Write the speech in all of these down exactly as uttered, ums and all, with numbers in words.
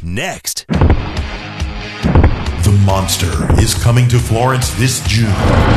next. The Monster is coming to Florence this June.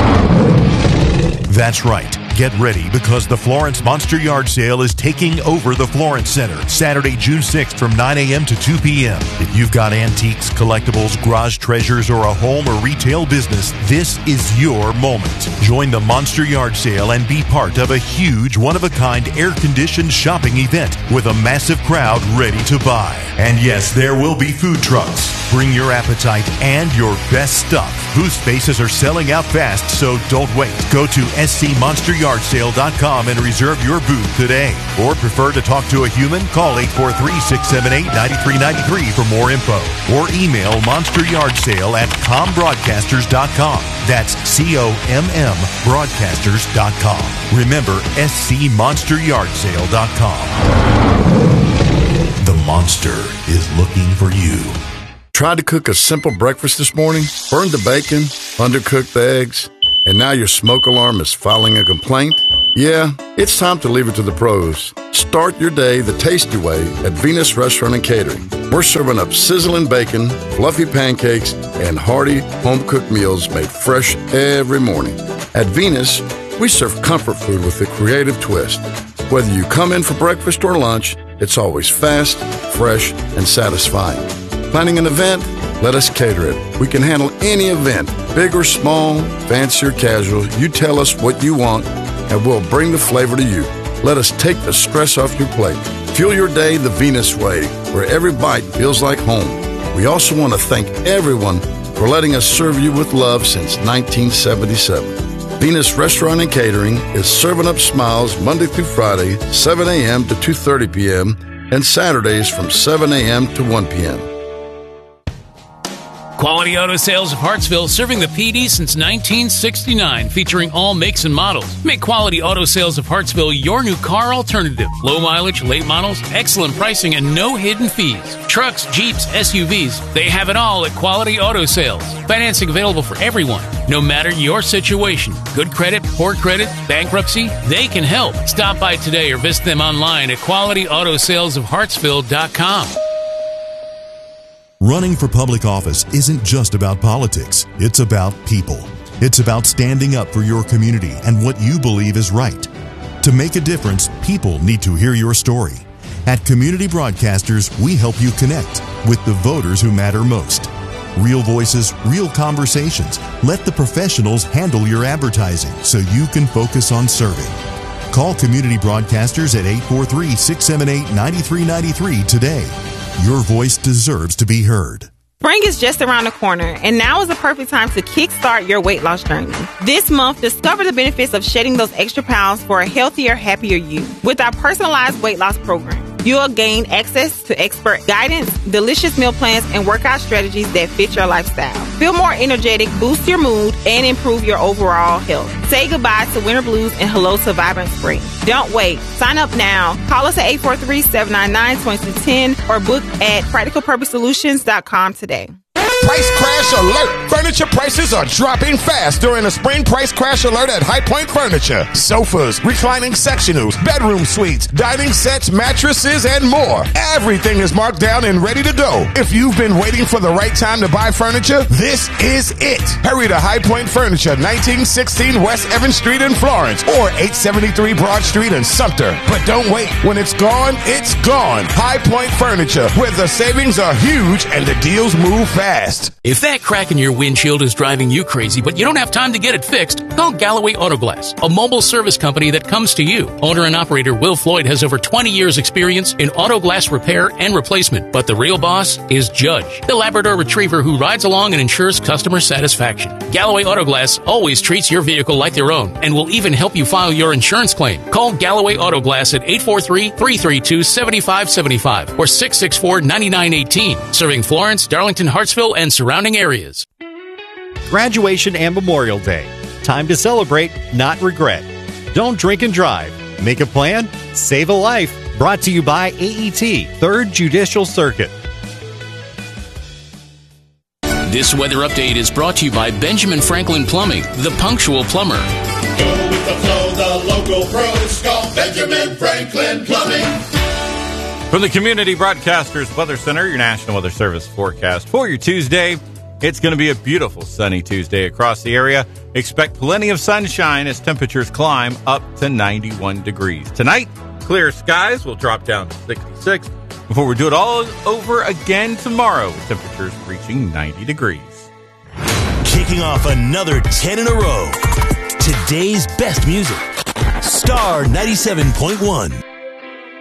That's right. Get ready because the Florence Monster Yard Sale is taking over the Florence Center Saturday, June sixth from nine a.m. to two p.m. If you've got antiques, collectibles, garage treasures, or a home or retail business, this is your moment. Join the Monster Yard Sale and be part of a huge, one-of-a-kind, air-conditioned shopping event with a massive crowd ready to buy. And yes, there will be food trucks. Bring your appetite and your best stuff. Booth spaces are selling out fast, so don't wait. Go to S C monster yard sale dot com and reserve your booth today. Or prefer to talk to a human? Call eight four three, six seven eight, nine three nine three for more info. Or email monsteryardsale at com broadcasters dot com. That's C O M M broadcasters dot com. Remember, S C monster yard sale dot com. The Monster is looking for you. Tried to cook a simple breakfast this morning, burned the bacon, undercooked the eggs, and now your smoke alarm is filing a complaint? Yeah, it's time to leave it to the pros. Start your day the tasty way at Venus Restaurant and Catering. We're serving up sizzling bacon, fluffy pancakes, and hearty home-cooked meals made fresh every morning. At Venus, we serve comfort food with a creative twist. Whether you come in for breakfast or lunch, it's always fast, fresh, and satisfying. Planning an event? Let us cater it. We can handle any event, big or small, fancy or casual. You tell us what you want, and we'll bring the flavor to you. Let us take the stress off your plate. Fuel your day the Venus way, where every bite feels like home. We also want to thank everyone for letting us serve you with love since nineteen seventy-seven. Venus Restaurant and Catering is serving up smiles Monday through Friday, seven a.m. to two thirty p.m., and Saturdays from seven a.m. to one p.m. Quality Auto Sales of Hartsville, serving the P D since nineteen sixty-nine, featuring all makes and models. Make Quality Auto Sales of Hartsville your new car alternative. Low mileage, late models, excellent pricing, and no hidden fees. Trucks, Jeeps, S U Vs, they have it all at Quality Auto Sales. Financing available for everyone, no matter your situation. Good credit, poor credit, bankruptcy, they can help. Stop by today or visit them online at quality auto sales of hartsville dot com. Running for public office isn't just about politics. It's about people. It's about standing up for your community and what you believe is right. To make a difference, people need to hear your story. At Community Broadcasters, we help you connect with the voters who matter most. Real voices, real conversations. Let the professionals handle your advertising so you can focus on serving. Call Community Broadcasters at eight four three, six seven eight, nine three nine three today. Your voice deserves to be heard. Spring is just around the corner, and now is the perfect time to kickstart your weight loss journey. This month, discover the benefits of shedding those extra pounds for a healthier, happier you. With our personalized weight loss program, you'll gain access to expert guidance, delicious meal plans, and workout strategies that fit your lifestyle. Feel more energetic, boost your mood, and improve your overall health. Say goodbye to winter blues and hello to vibrant spring. Don't wait. Sign up now. Call us at eight four three, seven nine nine, two two one zero or book at practical purpose solutions dot com today. Price crash alert! Furniture prices are dropping fast during a spring price crash alert at High Point Furniture. Sofas, reclining sectionals, bedroom suites, dining sets, mattresses, and more. Everything is marked down and ready to go. If you've been waiting for the right time to buy furniture, this is it. Hurry to High Point Furniture, nineteen sixteen West Evans Street in Florence, or eight seventy-three Broad Street in Sumter. But don't wait. When it's gone, it's gone. High Point Furniture, where the savings are huge and the deals move fast. If that crack in your windshield is driving you crazy, but you don't have time to get it fixed, call Galloway Auto Glass, a mobile service company that comes to you. Owner and operator Will Floyd has over twenty years experience in auto glass repair and replacement, but the real boss is Judge, the Labrador Retriever who rides along and ensures customer satisfaction. Galloway Auto Glass always treats your vehicle like their own and will even help you file your insurance claim. Call Galloway Auto Glass at eight four three, three three two, seven five seven five or six six four, nine nine one eight, serving Florence, Darlington, Hartsville, and surrounding areas. Graduation and Memorial Day. Time to celebrate, not regret. Don't drink and drive. Make a plan, save a life. Brought to you by A E T, third Judicial Circuit. This weather update is brought to you by Benjamin Franklin Plumbing, the punctual plumber. Go with the flow, the local pros call Benjamin Franklin Plumbing. From the Community Broadcasters Weather Center, your National Weather Service forecast for your Tuesday. It's going to be a beautiful sunny Tuesday across the area. Expect plenty of sunshine as temperatures climb up to ninety-one degrees. Tonight, clear skies will drop down to sixty-six before we do it all over again tomorrow with temperatures reaching ninety degrees. Kicking off another ten in a row. Today's best music. Star ninety-seven point one.